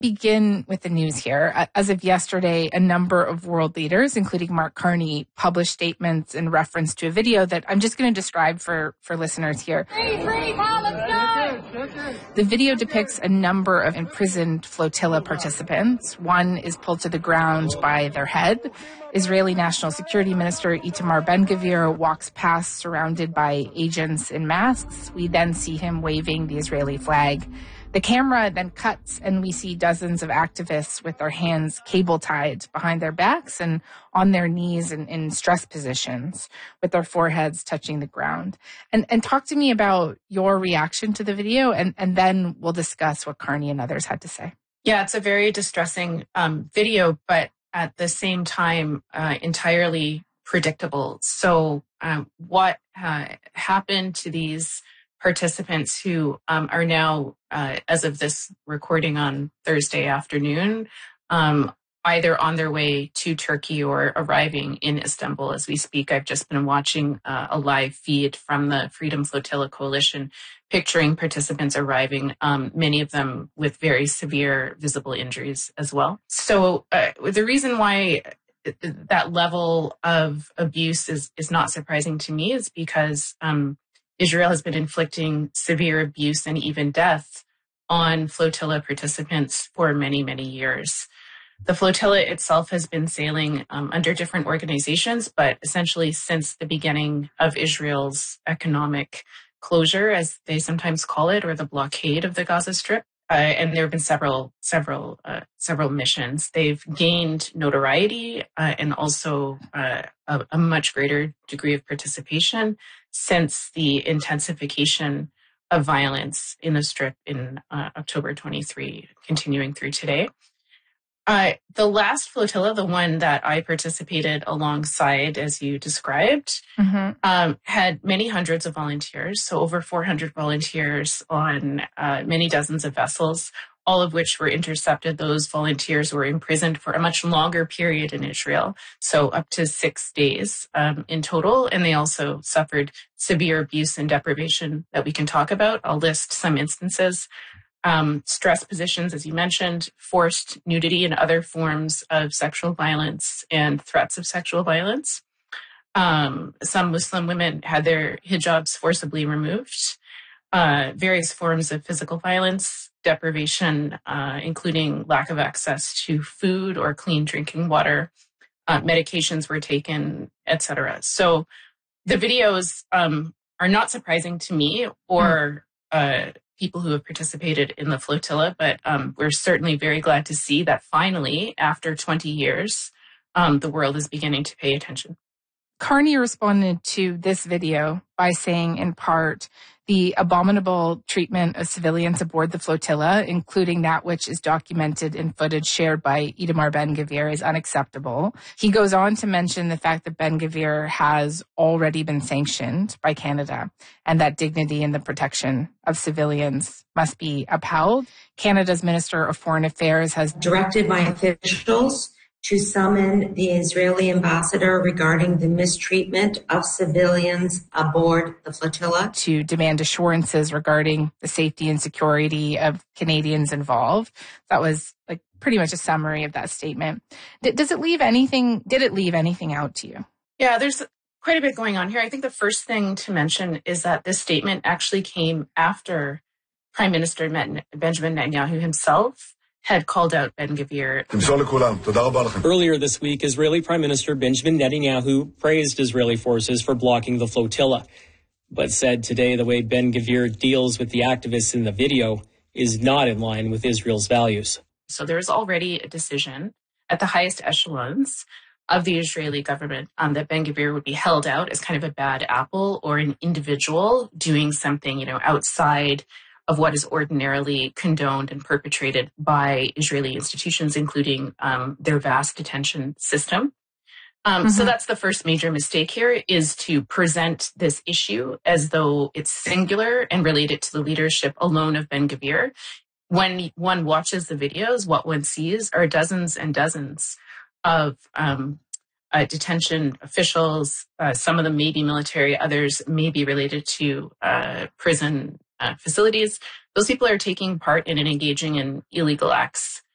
begin with the news here. As of yesterday, a number of world leaders, including Mark Carney, published statements in reference to a video that I'm just going to describe for listeners here. Free Palestine! The video depicts a number of imprisoned flotilla participants. One is pulled to the ground by their head. Israeli National Security Minister Itamar Ben-Gvir walks past surrounded by agents in masks. We then see him waving the Israeli flag. The camera then cuts and we see dozens of activists with their hands cable tied behind their backs and on their knees in stress positions with their foreheads touching the ground. And talk to me about your reaction to the video and then we'll discuss what Carney and others had to say. Yeah, it's a very distressing video, but at the same time, entirely predictable. So what happened to these participants who are now, as of this recording on Thursday afternoon, either on their way to Turkey or arriving in Istanbul as we speak? I've just been watching a live feed from the Freedom Flotilla Coalition, picturing participants arriving, many of them with very severe visible injuries as well. So the reason why that level of abuse is not surprising to me is because Israel has been inflicting severe abuse and even death on flotilla participants for many, many years. The flotilla itself has been sailing under different organizations, but essentially since the beginning of Israel's economic closure, as they sometimes call it, or the blockade of the Gaza Strip. And there have been several missions. They've gained notoriety and also a much greater degree of participation since the intensification of violence in the Strip in October 23, continuing through today. The last flotilla, the one that I participated alongside, as you described, had many hundreds of volunteers, so over 400 volunteers on many dozens of vessels, all of which were intercepted. Those volunteers were imprisoned for a much longer period in Israel, so up to 6 days in total, and they also suffered severe abuse and deprivation that we can talk about. I'll list some instances. Stress positions, as you mentioned, forced nudity and other forms of sexual violence and threats of sexual violence. Some Muslim women had their hijabs forcibly removed. Various forms of physical violence, deprivation, including lack of access to food or clean drinking water. Medications were taken, etc. So the videos are not surprising to me or people who have participated in the flotilla, but we're certainly very glad to see that finally, after 20 years, the world is beginning to pay attention. Carney responded to this video by saying, in part, the abominable treatment of civilians aboard the flotilla, including that which is documented in footage shared by Itamar Ben-Gvir, is unacceptable. He goes on to mention the fact that Ben-Gvir has already been sanctioned by Canada and that dignity and the protection of civilians must be upheld. Canada's Minister of Foreign Affairs has directed my officials to summon the Israeli ambassador regarding the mistreatment of civilians aboard the flotilla, to demand assurances regarding the safety and security of Canadians involved. That was pretty much a summary of that statement. Did it leave anything out to you? Yeah, there's quite a bit going on here. I think the first thing to mention is that this statement actually came after Prime Minister Benjamin Netanyahu himself had called out Ben-Gvir. Earlier this week, Israeli Prime Minister Benjamin Netanyahu praised Israeli forces for blocking the flotilla, but said today the way Ben-Gvir deals with the activists in the video is not in line with Israel's values. So there is already a decision at the highest echelons of the Israeli government that Ben-Gvir would be held out as kind of a bad apple or an individual doing something, outside of what is ordinarily condoned and perpetrated by Israeli institutions, including their vast detention system. So that's the first major mistake here, is to present this issue as though it's singular and related to the leadership alone of Ben-Gvir. When one watches the videos, what one sees are dozens and dozens of detention officials. Some of them may be military, others may be related to prison facilities. Those people are taking part in and engaging in illegal acts